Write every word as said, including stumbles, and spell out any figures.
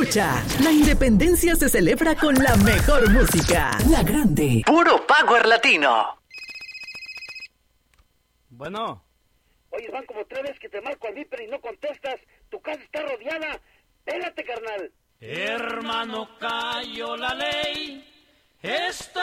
escucha. La independencia se celebra con la mejor música. La Grande. Puro Power Latino. Bueno. Oye, van como tres veces que te marco al Viper y no contestas. Tu casa está rodeada. Pélate, carnal. Hermano, cayó la ley. Esta